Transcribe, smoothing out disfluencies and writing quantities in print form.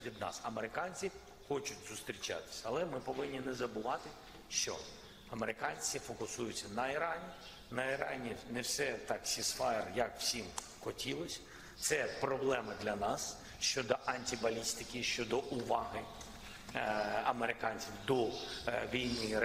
від нас. Американці хочуть зустрічатися, але ми повинні не забувати, що американці фокусуються на Ірані. На Ірані не все так сісфаєр, як всім хотілося. Це проблема для нас щодо антибалістики, щодо уваги американців до війни.